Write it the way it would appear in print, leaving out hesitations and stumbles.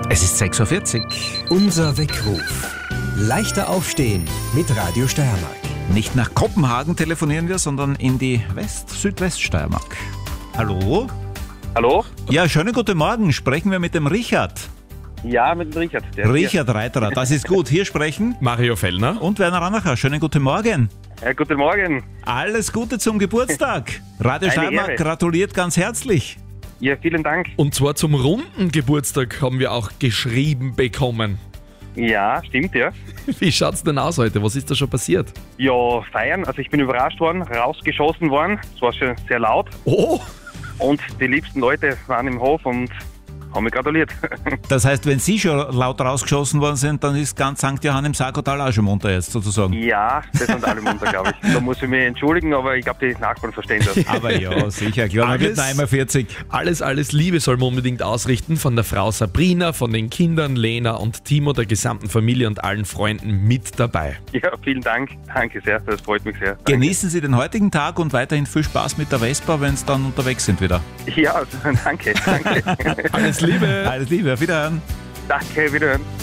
Es ist 6.40 Uhr. Unser Weckruf. Leichter aufstehen mit Radio Steiermark. Nicht nach Kopenhagen telefonieren wir, sondern in die Südweststeiermark. Hallo? Hallo? Ja, schönen guten Morgen. Sprechen wir mit dem Richard. Ja, mit dem Richard. Richard Reiterer, das ist gut. Hier sprechen Mario Fellner und Werner Ranacher. Schönen guten Morgen. Guten Morgen. Alles Gute zum Geburtstag. Radio Eine Steiermark Ehre. gratuliert ganz herzlich. Ja, vielen Dank. Und zwar zum runden Geburtstag haben wir auch geschrieben bekommen. Ja, stimmt, ja. Wie schaut's denn aus heute? Was ist da schon passiert? Ja, feiern. Also ich bin überrascht worden, rausgeschossen worden. Es war schon sehr laut. Oh, Und die liebsten Leute waren im Hof und haben mich gratuliert. Das heißt, wenn Sie schon laut rausgeschossen worden sind, dann ist ganz St. Johann im Sargotal auch schon munter jetzt sozusagen. Ja, das sind alle munter, glaube ich. Da muss ich mich entschuldigen, aber ich glaube, die Nachbarn verstehen das. Aber ja, sicher, klar. Man wird noch einmal 40. alles Liebe soll man unbedingt ausrichten von der Frau Sabrina, von den Kindern Lena und Timo, der gesamten Familie und allen Freunden mit dabei. Ja, vielen Dank. Danke sehr. Das freut mich sehr. Genießen Sie den heutigen Tag und weiterhin viel Spaß mit der Vespa, wenn Sie dann unterwegs sind wieder. Ja, danke. Alles Liebe! Alles Liebe, auf Wiederhören. Danke, wiederhören.